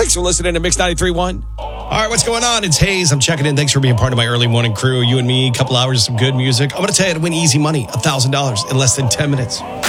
Thanks for listening to Mix 93.1. All right, what's going on? It's Hayes. I'm checking in. Thanks for being part of my early morning crew. You and me, a couple hours of some good music. I'm going to tell you how to win easy money, $1,000 in less than 10 minutes.